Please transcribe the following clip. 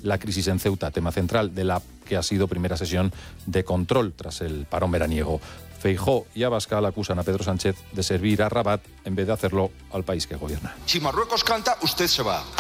la crisis en Ceuta, tema central de la que ha sido primera sesión de control tras el parón veraniego. Feijóo y Abascal acusan a Pedro Sánchez de servir a Rabat en vez de hacerlo al país que gobierna. Si Marruecos canta, usted se va.